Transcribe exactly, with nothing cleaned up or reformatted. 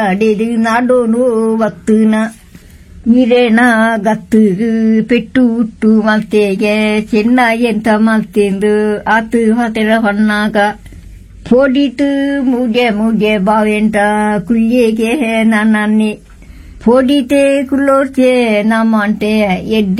ಅಡೆದು ನಾಡೋನು ವಕ್ತನ ಇರೇನ ಗತ್ತು ಪೆಟ್ಟು ಹುಟ್ಟು ಮಲ್ತೆಗೆ ಚೆನ್ನ ಎಂತ ಮಲ್ತೆಂದು ಆತು ಹೊತೆರ ಹೊನ್ನಾಗ ಪೋಡಿತು ಮುಜೆ ಮುಜೆ ಬಾವೆಂಟ ಕುಯ್ಯೆಗೆ ನನ್ನನ್ನಿ ಪೋಡಿತೆ ಕುಲ್ಲೋರ್ಚೆ ನಮ್ಮಂಟೆ ಎಡ್ಡೆ